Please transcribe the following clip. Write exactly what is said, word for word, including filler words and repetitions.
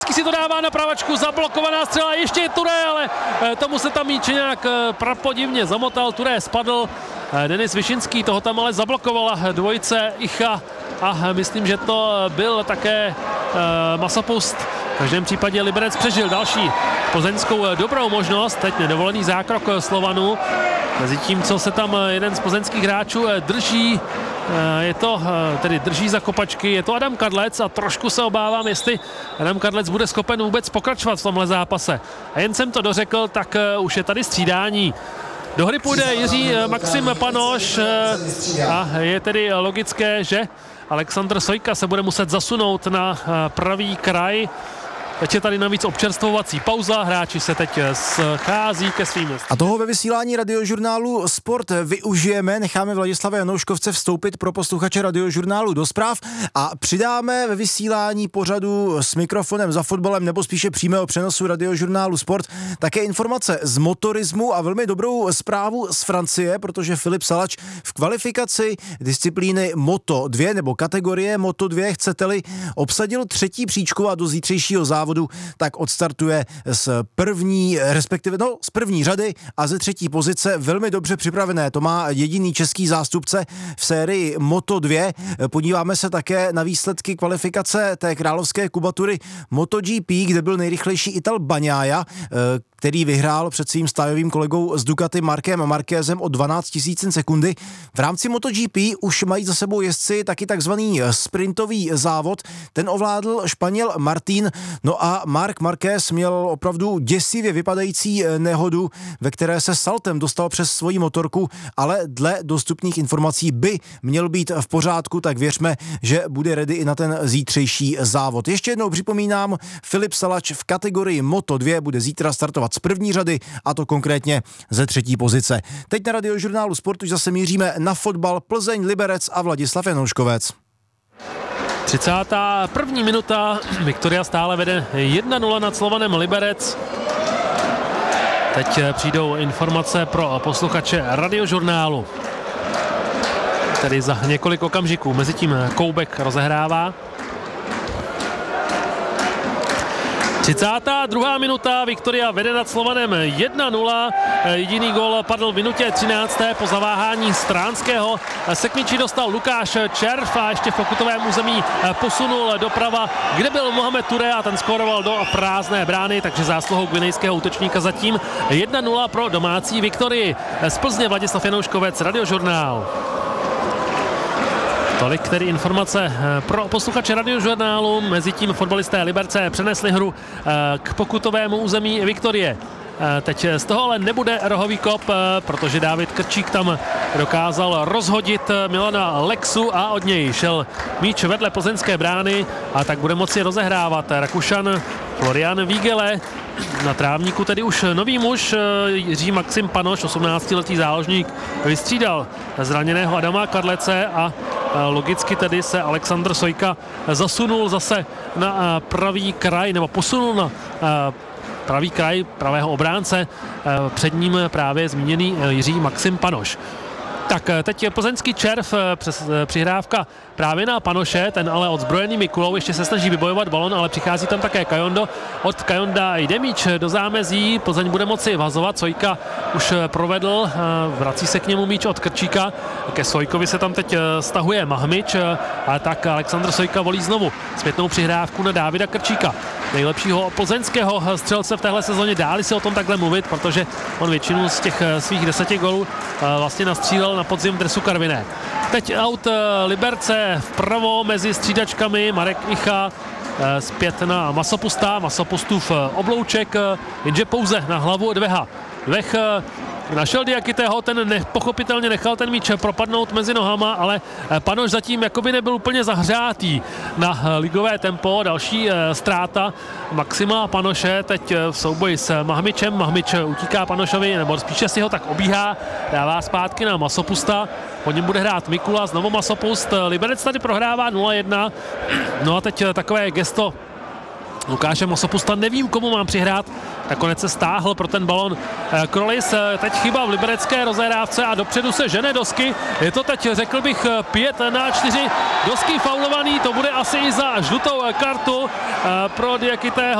Si to dává na pravačku, zablokovaná střela, ještě je Touré, ale tomu se tam míč nějak prapodivně zamotal, Touré spadl, Denis Višinský toho tam ale zablokovala dvojice Icha a myslím, že to byl také Masopust. V každém případě Liberec přežil další plzeňskou dobrou možnost, teď nedovolený zákrok Slovanu, mezi tím, co se tam jeden z plzeňských hráčů drží, je to, tedy drží za kopačky, je to Adam Kadlec a trošku se obávám, jestli Adam Kadlec bude schopen vůbec pokračovat v tomhle zápase. A jen jsem to dořekl, tak už je tady střídání. Do hry půjde Jiří Maxim Panoš a je tedy logické, že Alexandr Sojka se bude muset zasunout na pravý kraj. Teď je tady navíc občerstvovací pauza, hráči se teď schází ke svým. A toho ve vysílání radiožurnálu Sport využijeme, necháme Vladislava Janouškovce vstoupit pro posluchače radiožurnálu do zpráv a přidáme ve vysílání pořadu s mikrofonem za fotbalem nebo spíše přímého přenosu radiožurnálu Sport také informace z motorismu a velmi dobrou zprávu z Francie, protože Filip Salač v kvalifikaci disciplíny Moto dva nebo kategorie Moto dva, chcete-li, obsadil třetí příčku a do zítřejšího závodu tak odstartuje z první, respektive no, z první řady a ze třetí pozice velmi dobře připravené. To má jediný český zástupce v sérii Moto dva. Podíváme se také na výsledky kvalifikace té královské kubatury MotoGP, kde byl nejrychlejší Ital Bagnaia, který vyhrál před svým stájovým kolegou z Ducati Markem Marquezem o dvanáct tisícin sekundy. V rámci MotoGP už mají za sebou jezdci taky takzvaný sprintový závod. Ten ovládl Španěl Martín. No a Marc Marquez měl opravdu děsivě vypadající nehodu, ve které se saltem dostal přes svoji motorku, ale dle dostupných informací by měl být v pořádku, tak věřme, že bude ready i na ten zítřejší závod. Ještě jednou připomínám, Filip Salač v kategorii Moto dva bude zítra startovat z první řady, a to konkrétně ze třetí pozice. Teď na radiožurnálu Sport už zase míříme na fotbal Plzeň, Liberec a Vladislav Janouškovec. třicátá první minuta, Viktoria stále vede jedna nula nad Slovanem Liberec. Teď přijdou informace pro posluchače radiožurnálu. Tedy za několik okamžiků. Mezitím Koubek rozehrává. třicátá druhá minuta, Viktoria vede nad Slovanem jedna nula. Jediný gól padl v minutě třinácté po zaváhání Stránského. Se k míči dostal Lukáš Červ a ještě v pokutovém území posunul doprava, kde byl Mohamed Touré a ten skóroval do prázdné brány, takže zásluhou guinejského útočníka zatím jedna nula pro domácí Viktorii. Z Plzně Vladislav Janouškovec, radiožurnál. Tolik tedy informace pro posluchače radiožurnálu. Mezitím fotbalisté Liberce přenesli hru k pokutovému území Viktorie. Teď z toho ale nebude rohový kop, protože Dávid Krčík tam dokázal rozhodit Milana Lexu a od něj šel míč vedle plzeňské brány a tak bude moci rozehrávat Rakušan Florian Vígele. Na trávníku tedy už nový muž Jiří Maxim Panoš, osmnáctiletý záložník, vystřídal zraněného Adama Kadlece a logicky tedy se Alexandr Sojka zasunul zase na pravý kraj, nebo posunul na pravý kraj pravého obránce, před ním právě zmíněný Jiří Maxim Panoš. Tak teď je plzeňský Červ, přes, přihrávka právě na Panoše, ten ale odzbrojený Mikulou ještě se snaží vybojovat balon, ale přichází tam také Kajondo. Od Kajonda jde míč do zámezí, Plzeň bude moci vazovat, Sojka už provedl, vrací se k němu míč od Krčíka, ke Sojkovi se tam teď stahuje Mahmič, a tak Alexandr Sojka volí znovu zpětnou přihrávku na Dávida Krčíka, nejlepšího plzeňského střelce v téhle sezóně, dáli si o tom takhle mluvit, protože on většinu z těch svých deseti gólů vlastně nastřílel na podzim v dresu Karviné. Teď aut Liberce vpravo mezi střídačkami, Marek Icha zpět na Masopusta, Masopustův oblouček, jenže pouze na hlavu Dveha. Dvech našel Diakitého, ten ne, pochopitelně nechal ten míč propadnout mezi nohama, ale Panoš zatím jakoby nebyl úplně zahřátý na ligové tempo. Další e, ztráta Maxima Panoše teď v souboji s Mahmičem. Mahmič utíká Panošovi, nebo spíše si ho tak obíhá, dává zpátky na Masopusta. Po něm bude hrát Mikula, znovu Masopust. Liberec tady prohrává nula jedna. No a teď takové gesto Lukáše Mosopusta, nevím, komu mám přihrát. Nakonec se stáhl pro ten balon Krolis. Teď chyba v liberecké rozehrávce a dopředu se žene Dosky. Je to teď, řekl bych, pět na čtyři. Dosky faulovaný, to bude asi i za žlutou kartu pro Diakitého.